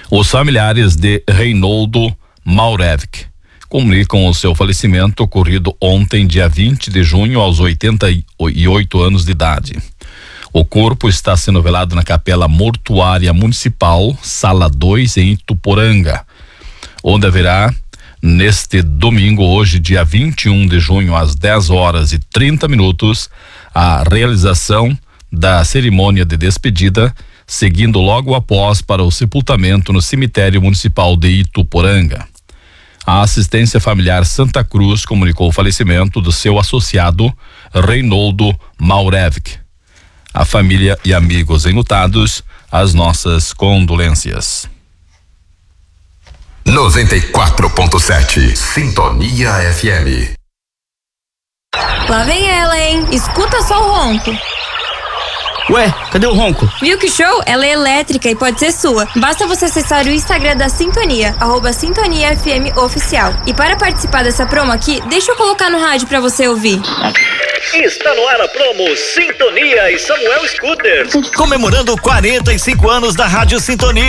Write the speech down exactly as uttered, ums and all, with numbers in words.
Os familiares de Reinoldo Maurevich comunicam o seu falecimento ocorrido ontem, dia vinte de junho, aos oitenta e oito anos de idade. O corpo está sendo velado na Capela Mortuária Municipal, Sala dois, em Ituporanga, onde haverá, neste domingo, hoje, dia vinte e um de junho, às dez horas e trinta minutos, a realização da cerimônia de despedida, seguindo logo após para o sepultamento no cemitério municipal de Ituporanga. A assistência familiar Santa Cruz comunicou o falecimento do seu associado Reinoldo Maurevich. A família e amigos enlutados, as nossas condolências. noventa e quatro ponto sete Sintonia F M. Lá vem ela, hein? Escuta só o ronco. Ué, cadê o ronco? Viu que show? Ela é elétrica e pode ser sua. Basta você acessar o Instagram da Sintonia, arroba Sintonia F M Oficial. E para participar dessa promo aqui, deixa eu colocar no rádio pra você ouvir. Está no ar a promo Sintonia e Samuel Scooters. Comemorando quarenta e cinco anos da Rádio Sintonia.